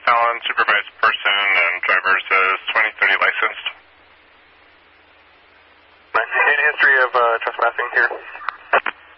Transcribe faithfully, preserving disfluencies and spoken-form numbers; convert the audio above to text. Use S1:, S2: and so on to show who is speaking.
S1: Allen, supervised person, and driver says twenty thirty licensed.
S2: Any history of uh, trespassing here?